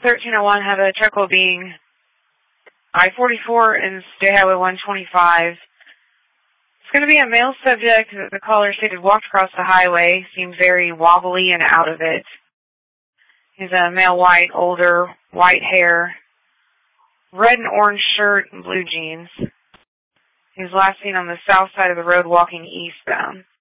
1301 have a truckload being I-44 and State Highway 125. It's going to be a male subject that the caller stated walked across the highway, seemed very wobbly and out of it. He's a male white, older, white hair, red and orange shirt and blue jeans. He was last seen on the south side of the road walking eastbound.